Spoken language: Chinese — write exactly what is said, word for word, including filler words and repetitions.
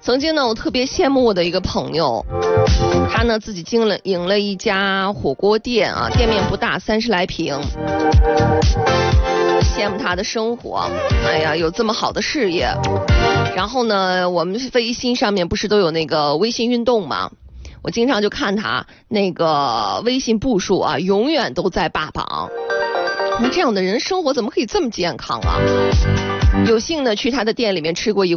曾经呢，我特别羡慕我的一个朋友，他呢自己经了营了一家火锅店啊，店面不大，三十来平。羡慕他的生活，哎呀，有这么好的事业。然后呢，我们微信上面不是都有那个微信运动吗？我经常就看他那个微信步数啊，永远都在霸榜。那这样的人生活怎么可以这么健康啊？有幸呢去他的店里面吃过一